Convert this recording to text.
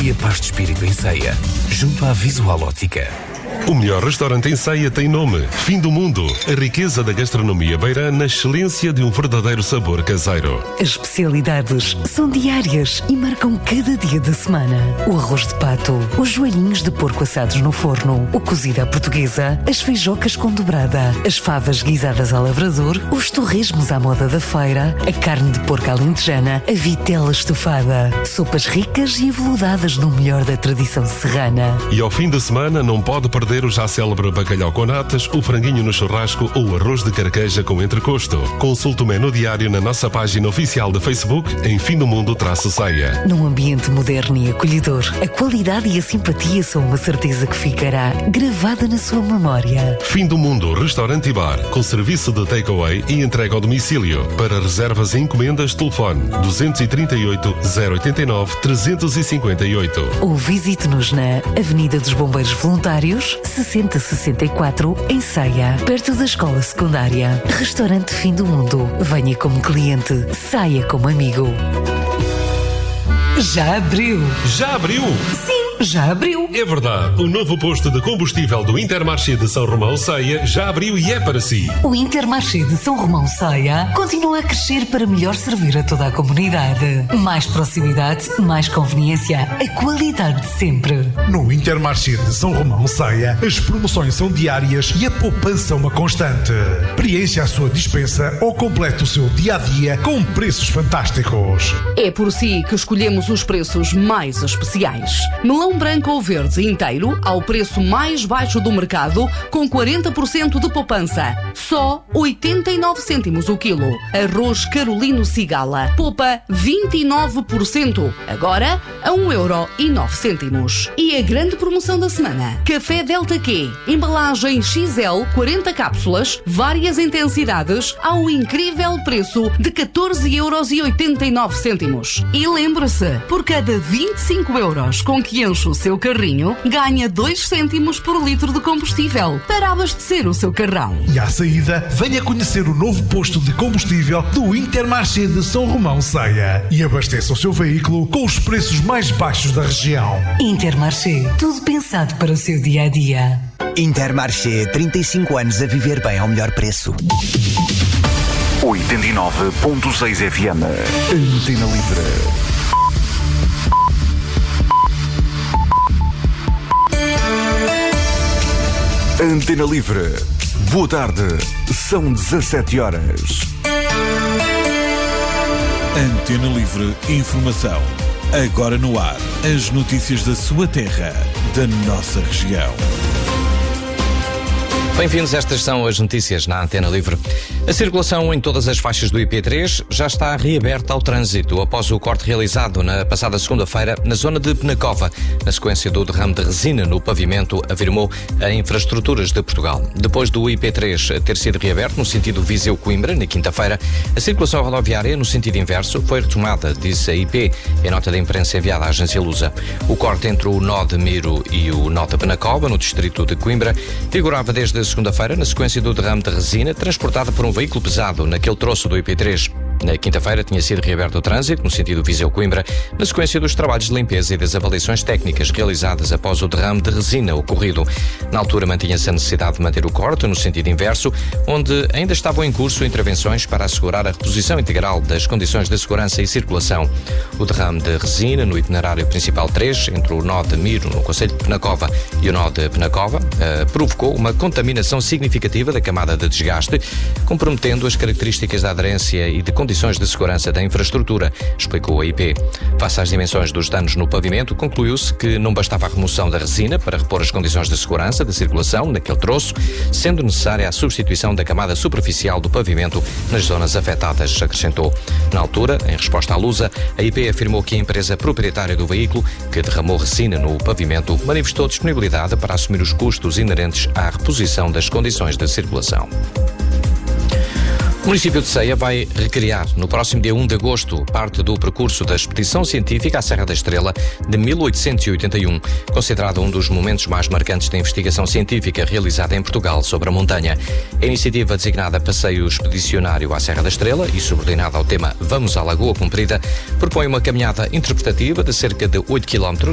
e a paz de espírito em Ceia, junto à Visual Ótica. O melhor restaurante em Ceia tem nome: Fim do Mundo. A riqueza da gastronomia beira na excelência de um verdadeiro sabor caseiro. As especialidades são diárias e marcam cada dia da semana. O arroz de pato, os joelhinhos de porco assados no forno, o cozido à portuguesa, as feijocas com dobrada, as favas guisadas a lavrador, os torresmos à moda da feira, a carne de porco alentejana, a vitela estufada, sopas ricas e aveludadas no melhor da tradição serrana. E ao fim de semana não pode perder o já célebre bacalhau com natas, o franguinho no churrasco ou o arroz de carqueja com entrecosto. Consulte o menu diário na nossa página oficial de Facebook em Fim do Mundo-Ceia. Num ambiente moderno e acolhedor, a qualidade e a simpatia são uma certeza que ficará gravada na sua memória. Fim do Mundo Restaurante e Bar, com serviço de takeaway e entrega ao domicílio. Para reservas e encomendas, telefone 238 089 358. Ou visite-nos na Avenida dos Bombeiros Voluntários, 6064, em Ceia, perto da escola secundária. Restaurante Fim do Mundo. Venha como cliente, saia como amigo. Já abriu? Já abriu? Sim, já abriu. É verdade. O novo posto de combustível do Intermarché de São Romão Ceia já abriu e é para si. O Intermarché de São Romão Ceia continua a crescer para melhor servir a toda a comunidade. Mais proximidade, mais conveniência, a qualidade de sempre. No Intermarché de São Romão Ceia, as promoções são diárias e a poupança uma constante. Preencha a sua dispensa ou complete o seu dia-a-dia com preços fantásticos. É por si que escolhemos os preços mais especiais. Melão branco ou verde inteiro ao preço mais baixo do mercado, com 40% de poupança. Só 89 cêntimos o quilo. Arroz Carolino Cigala, poupa 29%. Agora a 1,09€. E a grande promoção da semana: Café Delta Q, embalagem XL, 40 cápsulas, várias intensidades, ao incrível preço de 14,89€. E lembre-se, por cada 25 € com que enche o seu carrinho, ganha 2 cêntimos por litro de combustível para abastecer o seu carrão. E à saída, venha conhecer o novo posto de combustível do Intermarché de São Romão Ceia e abasteça o seu veículo com os preços mais baixos da região. Intermarché, tudo pensado para o seu dia-a-dia. Intermarché, 35 anos a viver bem ao melhor preço. 89.6 FM. Antena Livre. Antena Livre. Boa tarde. São 17 horas. Antena Livre Informação. Agora no ar. As notícias da sua terra, da nossa região. Bem-vindos, estas são as notícias na Antena Livre. A circulação em todas as faixas do IP3 já está reaberta ao trânsito após o corte realizado na passada segunda-feira na zona de Penacova, na sequência do derrame de resina no pavimento, afirmou a Infraestruturas de Portugal. Depois do IP3 ter sido reaberto no sentido Viseu-Coimbra, na quinta-feira, a circulação rodoviária no sentido inverso foi retomada, disse a IP, em nota de imprensa enviada à agência Lusa. O corte entre o nó de Miro e o nó de Penacova, no distrito de Coimbra, vigorava desde segunda-feira, na sequência do derrame de resina transportada por um veículo pesado naquele troço do IP3. Na quinta-feira tinha sido reaberto o trânsito, no sentido Viseu-Coimbra, na sequência dos trabalhos de limpeza e das avaliações técnicas realizadas após o derrame de resina ocorrido. Na altura mantinha-se a necessidade de manter o corte no sentido inverso, onde ainda estavam em curso intervenções para assegurar a reposição integral das condições de segurança e circulação. O derrame de resina no itinerário principal 3, entre o nó de Miro, no concelho de Penacova, e o nó de Penacova, provocou uma contaminação significativa da camada de desgaste, comprometendo as características da aderência e de condições de segurança da infraestrutura, explicou a IP. Face às dimensões dos danos no pavimento, concluiu-se que não bastava a remoção da resina para repor as condições de segurança da circulação naquele troço, sendo necessária a substituição da camada superficial do pavimento nas zonas afetadas, acrescentou. Na altura, em resposta à Lusa, a IP afirmou que a empresa proprietária do veículo, que derramou resina no pavimento, manifestou disponibilidade para assumir os custos inerentes à reposição das condições de circulação. O município de Ceia vai recriar, no próximo dia 1 de agosto, parte do percurso da expedição científica à Serra da Estrela de 1881, considerado um dos momentos mais marcantes da investigação científica realizada em Portugal sobre a montanha. A iniciativa, designada Passeio Expedicionário à Serra da Estrela e subordinada ao tema Vamos à Lagoa Comprida, propõe uma caminhada interpretativa de cerca de 8 km